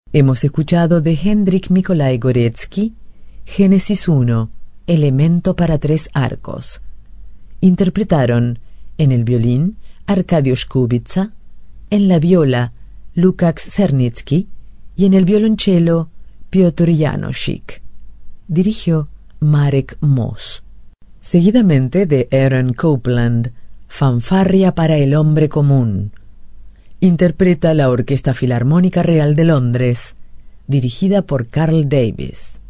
Hemos escuchado de Hendrik Nikolai Gorecki, Génesis 1, Elemento para 3 arcos. Interpretaron en el violín Arkadiusz Kubica, en la viola Lukács Czernicki y en el violonchelo Piotr Janosik. Dirigió Marek Moss. Seguidamente de Aaron Copland, Fanfarria para el hombre común. Interpreta la Orquesta Filarmónica Real de Londres, dirigida por Carl Davis.